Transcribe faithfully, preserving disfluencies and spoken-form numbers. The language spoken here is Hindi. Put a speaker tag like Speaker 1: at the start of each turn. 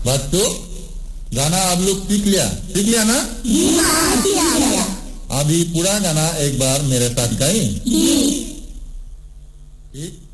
Speaker 1: बच्चों गाना आप लोग सीख लिया सीख लिया ना? अभी पूरा गाना एक बार मेरे साथ गाएं। ठीक।